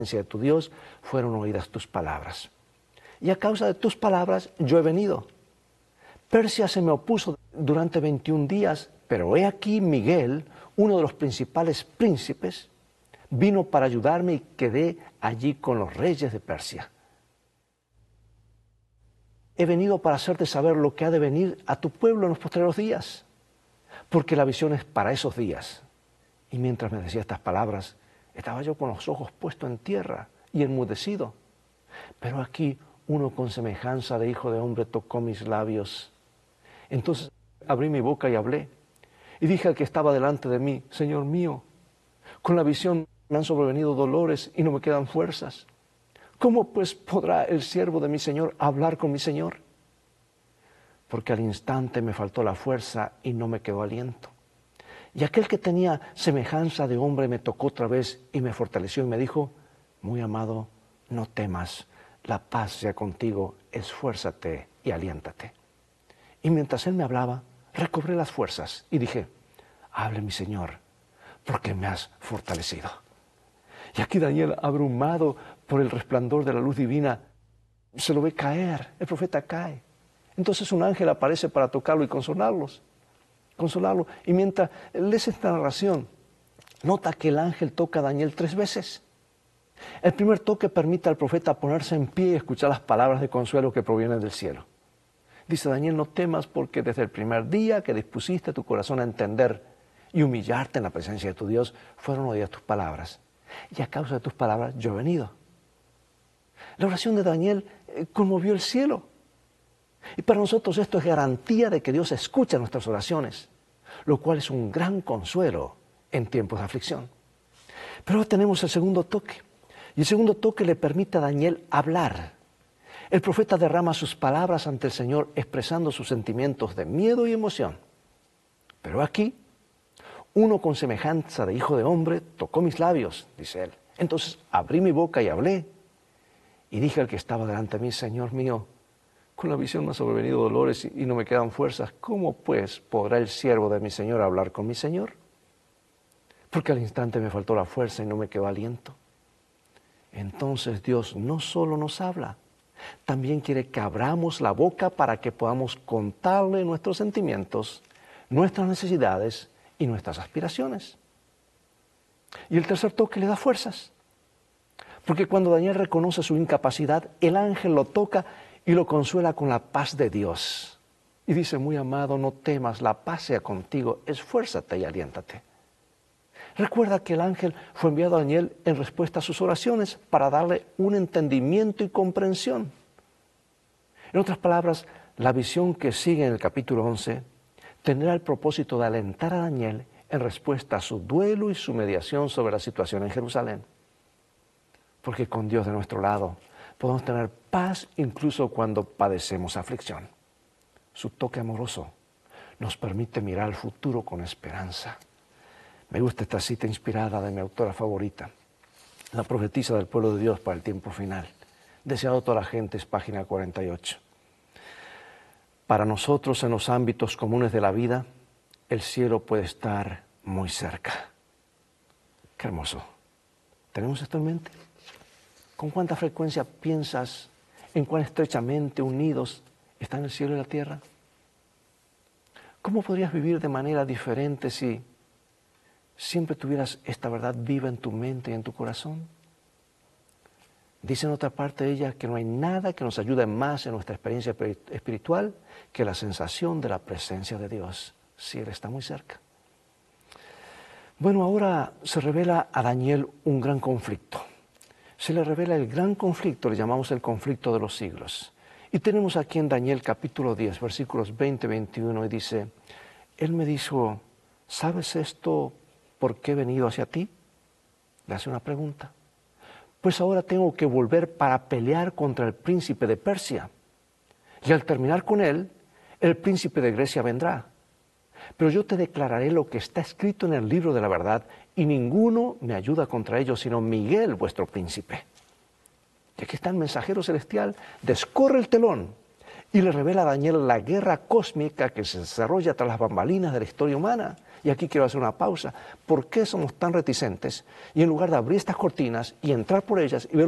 de tu Dios, fueron oídas tus palabras. Y a causa de tus palabras yo he venido. Persia se me opuso durante 21 días, pero he aquí Miguel, uno de los principales príncipes, vino para ayudarme y quedé allí con los reyes de Persia. He venido para hacerte saber lo que ha de venir a tu pueblo en los postreros días, porque la visión es para esos días. Y mientras me decía estas palabras, estaba yo con los ojos puestos en tierra y enmudecido. Pero aquí uno con semejanza de hijo de hombre tocó mis labios. Entonces abrí mi boca y hablé. Y dije al que estaba delante de mí, Señor mío, con la visión me han sobrevenido dolores y no me quedan fuerzas. ¿Cómo pues podrá el siervo de mi Señor hablar con mi Señor? Porque al instante me faltó la fuerza y no me quedó aliento. Y aquel que tenía semejanza de hombre me tocó otra vez y me fortaleció y me dijo, muy amado, no temas, la paz sea contigo, esfuérzate y aliéntate. Y mientras él me hablaba, recobré las fuerzas y dije, hable mi Señor, porque me has fortalecido. Y aquí Daniel, abrumado por el resplandor de la luz divina, se lo ve caer, el profeta cae. Entonces un ángel aparece para tocarlo y consolarlo. Y mientras lees esta narración, nota que el ángel toca a Daniel 3 veces. El primer toque permite al profeta ponerse en pie y escuchar las palabras de consuelo que provienen del cielo. Dice Daniel, no temas porque desde el primer día que dispusiste tu corazón a entender y humillarte en la presencia de tu Dios, fueron oídas tus palabras. Y a causa de tus palabras yo he venido. La oración de Daniel conmovió el cielo. Y para nosotros esto es garantía de que Dios escucha nuestras oraciones, lo cual es un gran consuelo en tiempos de aflicción. Pero tenemos el segundo toque. Y el segundo toque le permite a Daniel hablar. El profeta derrama sus palabras ante el Señor expresando sus sentimientos de miedo y emoción. Pero aquí, uno con semejanza de hijo de hombre tocó mis labios, dice él. Entonces abrí mi boca y hablé. Y dije al que estaba delante de mí, Señor mío, con la visión me han sobrevenido dolores y no me quedan fuerzas. ¿Cómo pues podrá el siervo de mi Señor hablar con mi Señor? Porque al instante me faltó la fuerza y no me quedó aliento. Entonces Dios no solo nos habla, también quiere que abramos la boca para que podamos contarle nuestros sentimientos, nuestras necesidades y nuestras aspiraciones. Y el tercer toque le da fuerzas. Porque cuando Daniel reconoce su incapacidad, el ángel lo toca y lo consuela con la paz de Dios. Y dice, muy amado, no temas, la paz sea contigo, esfuérzate y aliéntate. Recuerda que el ángel fue enviado a Daniel en respuesta a sus oraciones para darle un entendimiento y comprensión. En otras palabras, la visión que sigue en el capítulo 11 tendrá el propósito de alentar a Daniel en respuesta a su duelo y su mediación sobre la situación en Jerusalén. Porque con Dios de nuestro lado podemos tener paz incluso cuando padecemos aflicción. Su toque amoroso nos permite mirar al futuro con esperanza. Me gusta esta cita inspirada de mi autora favorita, la profetisa del pueblo de Dios para el tiempo final. Deseado a toda la gente, es página 48. Para nosotros en los ámbitos comunes de la vida, el cielo puede estar muy cerca. Qué hermoso. ¿Tenemos esto en mente? ¿Con cuánta frecuencia piensas en cuán estrechamente unidos están el cielo y la tierra? ¿Cómo podrías vivir de manera diferente si siempre tuvieras esta verdad viva en tu mente y en tu corazón? Dice en otra parte de ella que no hay nada que nos ayude más en nuestra experiencia espiritual que la sensación de la presencia de Dios, si Él está muy cerca. Bueno, ahora se revela a Daniel un gran conflicto. Se le revela el gran conflicto, le llamamos el conflicto de los siglos. Y tenemos aquí en Daniel capítulo 10, versículos 20-21, y dice, Él me dijo, ¿sabes esto por qué he venido hacia ti? Le hace una pregunta. Pues ahora tengo que volver para pelear contra el príncipe de Persia. Y al terminar con él, el príncipe de Grecia vendrá. Pero yo te declararé lo que está escrito en el libro de la verdad, y ninguno me ayuda contra ellos, sino Miguel, vuestro príncipe. Y aquí está el mensajero celestial, descorre el telón y le revela a Daniel la guerra cósmica que se desarrolla tras las bambalinas de la historia humana Y aquí quiero hacer una pausa. ¿Por qué somos tan reticentes? Y en lugar de abrir estas cortinas y entrar por ellas y ver